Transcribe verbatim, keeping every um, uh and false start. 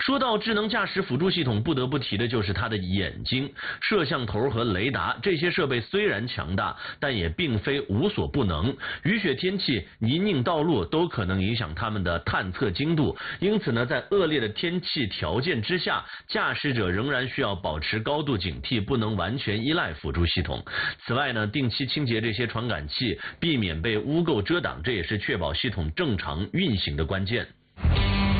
说到智能驾驶辅助系统，不得不提的就是它的眼睛、摄像头和雷达。这些设备虽然强大，但也并非无所不能。雨雪天气、泥泞道路都可能影响它们的探测精度，因此呢，在恶劣的天气条件之下，驾驶者仍然需要保持高度警惕，不能完全依赖辅助系统。此外呢，定期清洁这些传感器，避免被污垢遮挡，这也是确保系统正常运行的关键。